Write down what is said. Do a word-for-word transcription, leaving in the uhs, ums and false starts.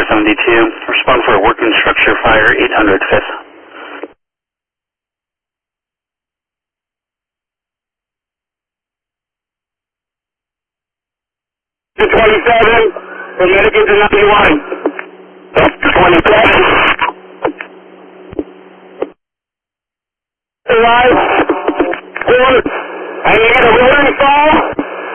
seventy-two. Respond for a working structure fire, eight hundred fifth. two twenty-seven, for medical to ninety-one. two twenty-seven. Alive.